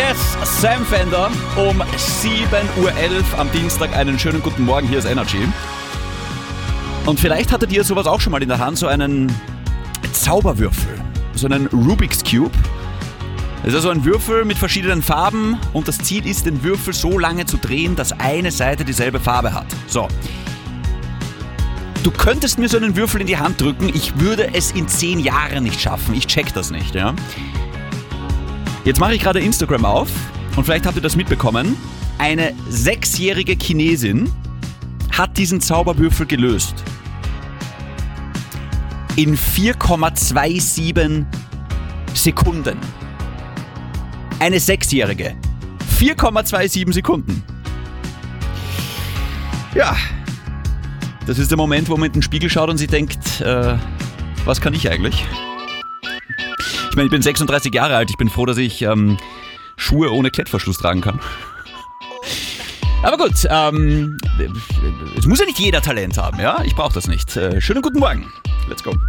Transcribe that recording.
Yes, Sam Fender um 7.11 Uhr am Dienstag. Einen schönen guten Morgen, hier ist Energy. Und vielleicht hattet ihr sowas auch schon mal in der Hand, so einen Zauberwürfel, so einen Rubik's Cube. Das ist also ein Würfel mit verschiedenen Farben und das Ziel ist, den Würfel so lange zu drehen, dass eine Seite dieselbe Farbe hat. So. Du könntest mir so einen Würfel in die Hand drücken, ich würde es in 10 Jahren nicht schaffen. Ich check das nicht, ja. Jetzt mache ich gerade Instagram auf und vielleicht habt ihr das mitbekommen. Eine 6-jährige Chinesin hat diesen Zauberwürfel gelöst. In 4,27 Sekunden. Eine 6-jährige. 4,27 Sekunden. Ja, das ist der Moment, wo man in den Spiegel schaut und sich denkt, was kann ich eigentlich? Ich meine, ich bin 36 Jahre alt, ich bin froh, dass ich Schuhe ohne Klettverschluss tragen kann. Aber gut, es muss ja nicht jeder Talent haben, ja? Ich brauche das nicht. Schönen guten Morgen. Let's go.